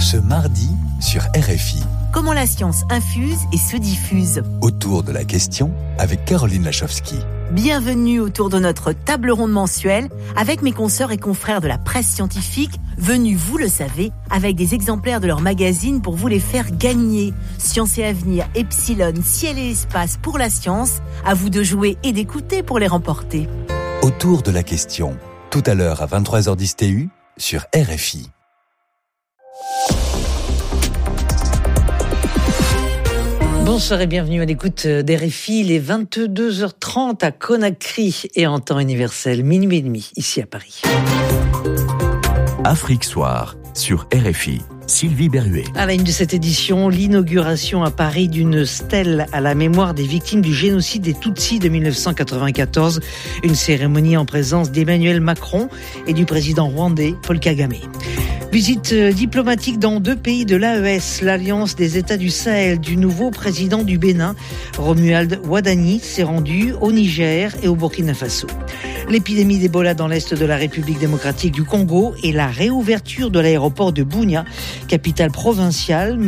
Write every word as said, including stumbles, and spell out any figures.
Ce mardi sur R F I. Comment la science infuse et se diffuse. Autour de la question avec Caroline Lachowski. Bienvenue autour de notre table ronde mensuelle avec mes consoeurs et confrères de la presse scientifique, venus, vous le savez, avec des exemplaires de leur magazine pour vous les faire gagner. Science et Avenir, Epsilon, Ciel et Espace pour la science, à vous de jouer et d'écouter pour les remporter. Autour de la question, tout à l'heure à vingt-trois heures dix T U sur R F I. Bonsoir et bienvenue à l'écoute d'R F I, les vingt-deux heures trente à Conakry et en temps universel, minuit et demi, ici à Paris. Afrique Soir, sur R F I. Sylvie Berruet. À la une de cette édition, l'inauguration à Paris d'une stèle à la mémoire des victimes du génocide des Tutsis de mille neuf cent quatre-vingt-quatorze. Une cérémonie en présence d'Emmanuel Macron et du président rwandais Paul Kagame. Visite diplomatique dans deux pays de l'A E S, l'Alliance des États du Sahel, du nouveau président du Bénin, Romuald Wadani, s'est rendu au Niger et au Burkina Faso. L'épidémie d'Ebola dans l'est de la République démocratique du Congo et la réouverture de l'aéroport de Bunia, capitale provinciale,